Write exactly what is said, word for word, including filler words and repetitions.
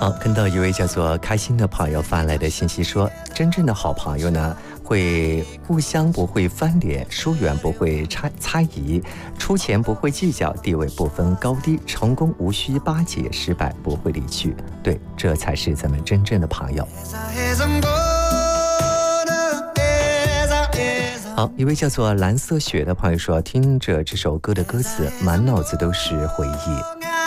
好，看到一位叫做开心的朋友发来的信息说，真正的好朋友呢，会互相不会翻脸，疏远不会猜猜疑，出钱不会计较，地位不分高低，成功无需巴结，失败不会离去。对，这才是咱们真正的朋友。好，一位叫做蓝色雪的朋友说，听着这首歌的歌词，满脑子都是回忆。